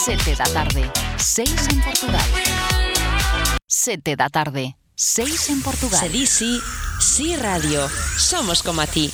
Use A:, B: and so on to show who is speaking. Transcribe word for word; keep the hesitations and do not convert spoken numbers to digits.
A: Sete da tarde, seis en Portugal. Sete da tarde, seis en Portugal.
B: Se di sí, sí radio. Somos como a ti.